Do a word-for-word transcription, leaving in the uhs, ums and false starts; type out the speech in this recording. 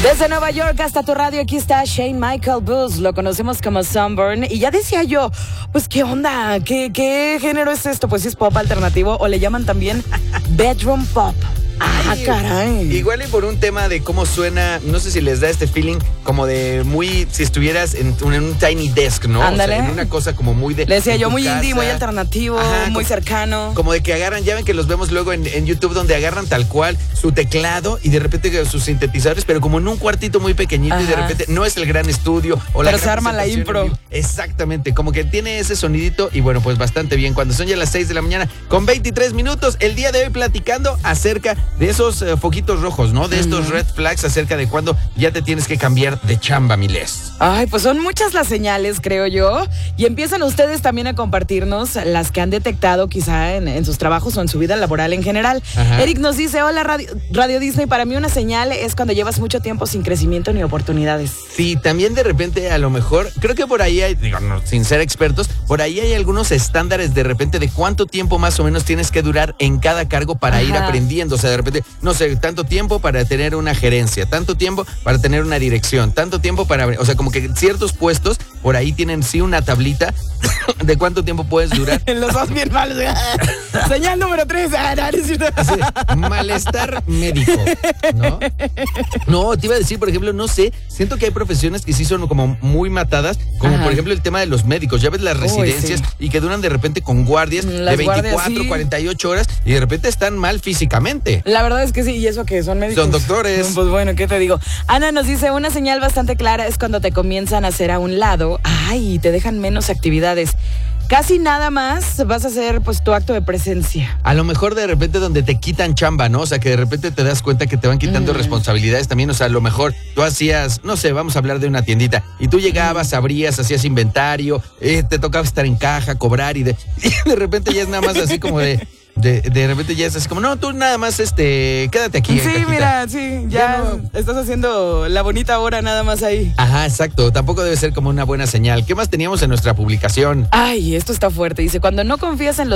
Desde Nueva York hasta tu radio, aquí está Shane Michael Booth, lo conocemos como Sunburn, y ya decía yo, pues qué onda, qué, qué género es esto, pues es pop alternativo o le llaman también bedroom pop. Ah, Ay, caray. Igual y por un tema de cómo suena, no sé si les da este feeling como de muy, si estuvieras en un, en un tiny desk, ¿no? Ándale. O sea, en una cosa como muy de... Le decía en yo, tu muy casa. indie, muy alternativo, Ajá, muy como, cercano. Como de que agarran, ya ven que los vemos luego en, en YouTube donde agarran tal cual su teclado y de repente sus sintetizadores, pero como en un cuartito muy pequeñito. Ajá. Y de repente no es el gran estudio. O pero la se arma la impro. Exactamente, como que tiene ese sonidito y bueno, pues bastante bien. Cuando son ya las seis de la mañana con veintitrés minutos, el día de hoy platicando acerca de esos uh, foquitos rojos, ¿no? De estos red flags acerca de cuando ya te tienes que cambiar de chamba, Milés. Ay, pues son muchas las señales, creo yo. Y empiezan ustedes también a compartirnos las que han detectado quizá en, en sus trabajos o en su vida laboral en general. Ajá. Eric nos dice, hola Radio, Radio Disney, para mí una señal es cuando llevas mucho tiempo sin crecimiento ni oportunidades. Sí, también de repente a lo mejor, creo que por ahí hay, digo, no, sin ser expertos, por ahí hay algunos estándares de repente de cuánto tiempo más o menos tienes que durar en cada cargo para Ajá. ir aprendiendo. O sea, de repente, no sé, tanto tiempo para tener una gerencia, tanto tiempo para tener una dirección, tanto tiempo para... O sea, como que ciertos puestos por ahí tienen sí una tablita de cuánto tiempo puedes durar. Los dos bien malos. Señal número tres. Sí, malestar médico, ¿no? No, te iba a decir, por ejemplo, no sé, siento que hay profesiones que sí son como muy matadas, como Ajá. por ejemplo el tema de los médicos. Ya ves las residencias Uy, sí. y que duran de repente con guardias las de veinticuatro, guardias, sí. cuarenta y ocho horas y de repente están mal físicamente. La verdad es que sí, y eso que son médicos. Son doctores. Pues bueno, ¿qué te digo? Ana nos dice, una señal bastante clara es cuando te comienzan a hacer a un lado, ay, te dejan menos actividades. Casi nada más vas a hacer pues tu acto de presencia. A lo mejor de repente donde te quitan chamba, ¿no? O sea, que de repente te das cuenta que te van quitando mm. responsabilidades también. O sea, a lo mejor tú hacías, no sé, vamos a hablar de una tiendita. Y tú llegabas, mm. abrías, hacías inventario, eh, te tocaba estar en caja, cobrar y de, y de repente ya es nada más así como de... De, de repente ya es así como, no, tú nada más, este, quédate aquí. Sí, mira, sí, ya, ya no. Estás haciendo la bonita hora nada más ahí. Ajá, exacto, tampoco debe ser como una buena señal. ¿Qué más teníamos en nuestra publicación? Ay, esto está fuerte, dice, cuando no confías en los